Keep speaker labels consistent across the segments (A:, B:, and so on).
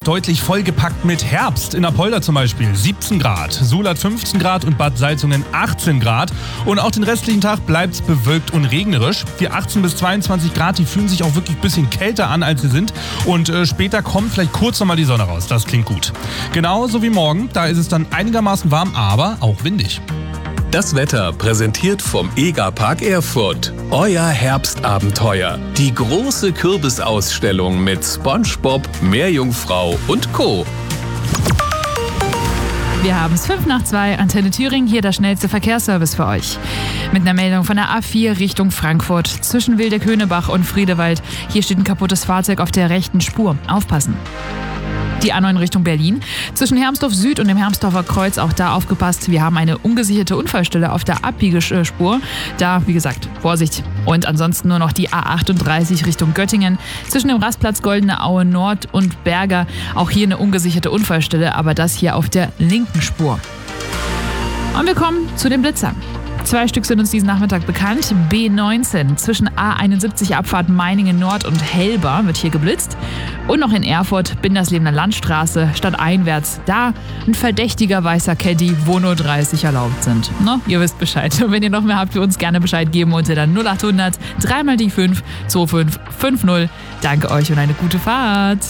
A: deutlich vollgepackt mit Herbst. In Apolda zum Beispiel 17 Grad, Sulat 15 Grad und Bad Salzungen 18 Grad. Und auch den restlichen Tag bleibt es bewölkt und regnerisch. Die 18 bis 22 Grad, die fühlen sich auch wirklich ein bisschen kälter an, als sie sind. Und später kommt vielleicht kurz nochmal die Sonne raus. Das klingt gut. Genauso wie morgen, da ist es dann einigermaßen warm, aber auch windig.
B: Das Wetter präsentiert vom EGA-Park Erfurt. Euer Herbstabenteuer. Die große Kürbisausstellung mit SpongeBob, Meerjungfrau und Co.
C: Wir haben es 1:05, Antenne Thüringen, hier der schnellste Verkehrsservice für euch. Mit einer Meldung von der A4 Richtung Frankfurt. Zwischen Wildeck-Höhnebach und Friedewald. Hier steht ein kaputtes Fahrzeug auf der rechten Spur. Aufpassen. Die A9 Richtung Berlin. Zwischen Hermsdorf Süd und dem Hermsdorfer Kreuz, auch da aufgepasst. Wir haben eine ungesicherte Unfallstelle auf der Abbiegespur. Da, wie gesagt, Vorsicht. Und ansonsten nur noch die A38 Richtung Göttingen. Zwischen dem Rastplatz Goldene Aue Nord und Berger. Auch hier eine ungesicherte Unfallstelle, aber das hier auf der linken Spur. Und wir kommen zu den Blitzern. 2 Stück sind uns diesen Nachmittag bekannt. B19 zwischen A71 Abfahrt Meiningen Nord und Helber wird hier geblitzt. Und noch in Erfurt, Binderslebener Landstraße, stadteinwärts. Da ein verdächtiger weißer Caddy, wo nur 30 erlaubt sind. No, ihr wisst Bescheid. Und wenn ihr noch mehr habt, für uns gerne Bescheid geben unter der 0800 3 mal die 5 2550. Danke euch und eine gute Fahrt.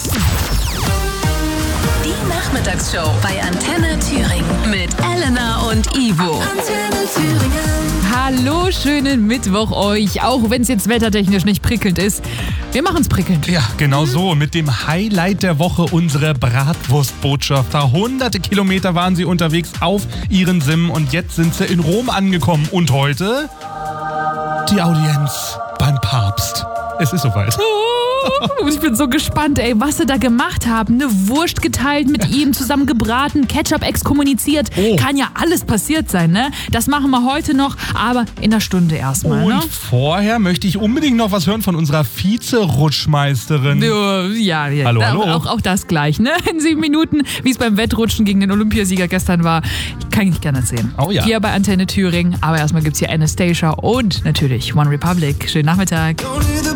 D: Die Nachmittagsshow bei Antenne Thüringen mit Elena und Ivo. Antenne Thüringen.
C: Hallo, schönen Mittwoch euch, auch wenn es jetzt wettertechnisch nicht prickelnd ist. Wir machen es prickelnd.
A: Ja, genau so. Mit dem Highlight der Woche, unsere Bratwurstbotschafter. Hunderte Kilometer waren sie unterwegs auf ihren Sim und jetzt sind sie in Rom angekommen. Und heute die Audienz beim Papst. Es ist soweit.
C: Ich bin so gespannt, was sie da gemacht haben. Eine Wurst geteilt mit ihm, zusammen gebraten, Ketchup exkommuniziert.
A: Oh.
C: Kann ja alles passiert sein, ne? Das machen wir heute noch, aber in einer Stunde erstmal,
A: Und
C: ne?
A: vorher möchte ich unbedingt noch was hören von unserer Vize-Rutschmeisterin.
C: Ja.
A: Hallo.
C: Auch das gleich, ne? In 7 Minuten, wie es beim Wettrutschen gegen den Olympiasieger gestern war. Kann ich gerne erzählen.
A: Oh ja.
C: Hier bei Antenne Thüringen. Aber erstmal gibt's hier Anastasia und natürlich One Republic. Schönen Nachmittag.
E: Only the